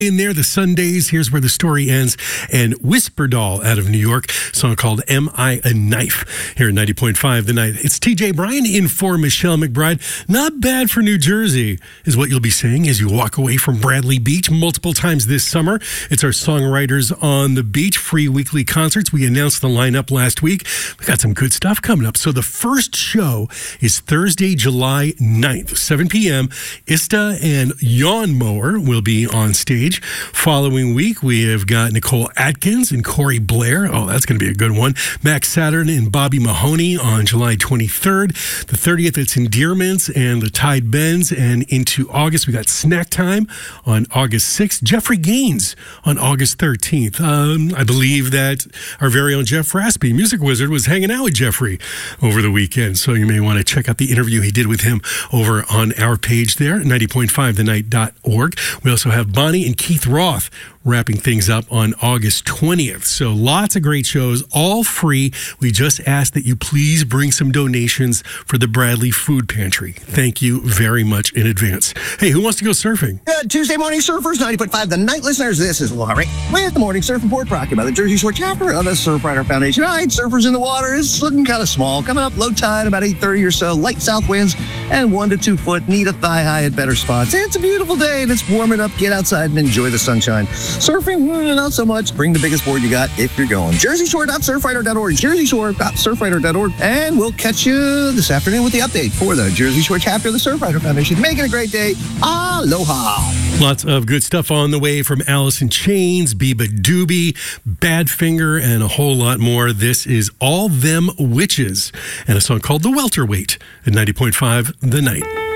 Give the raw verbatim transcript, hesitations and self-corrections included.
In there, the Sundays, here's where the story ends, and Whisper Doll out of New York, song called Am I a Knife? Here at ninety point five The Night. It's T J Bryan in for Michelle McBride. Not bad for New Jersey is what you'll be saying as you walk away from Bradley Beach multiple times this summer. It's our Songwriters on the Beach free weekly concerts. We announced the lineup last week. We got some good stuff coming up. So the first show is Thursday, July ninth, seven p.m. Ista and Yawn Mower will be on stage. Following week, we have got Nicole Atkins and Corey Blair. Oh, that's going to be a good one. Max Saturn and Bobby Mahoney on July twenty-third. The thirtieth, it's Endearments and the Tide Bends. And into August, we got Snack Time on August sixth. Jeffrey Gaines on August thirteenth. Um, I believe that our very own Jeff Raspy, Music Wizard, was hanging out with Jeffrey over the weekend. So you may want to check out the interview he did with him over on our page there, ninety point five the night dot org. We also have Bonnie and Keith Roth wrapping things up on August twentieth. So lots of great shows, all free. We just ask that you please bring some donations for the Bradley Food Pantry. Thank you very much in advance. Hey, who wants to go surfing? Good Tuesday morning, surfers, ninety point five The Night listeners. This is Laurie with the Morning Surf Report, brought to you by the Jersey Shore chapter of the Surfrider Foundation. All right, surfers in the water. It's looking kind of small. Coming up, low tide, about eight thirty or so. Light south winds and one to two foot. Need a thigh high at better spots. It's a beautiful day and it's warming up. Get outside and enjoy the sunshine. Surfing, mm, not so much. Bring the biggest board you got if you're going. jersey shore dot surfrider dot org. jersey shore dot surfrider dot org. And we'll catch you this afternoon with the update for the Jersey Shore chapter of the Surfrider Foundation. Make it a great day. Aloha. Lots of good stuff on the way from Alice in Chains, Biba Doobie, Badfinger, and a whole lot more. This is All Them Witches and a song called The Welterweight at ninety point five The Night.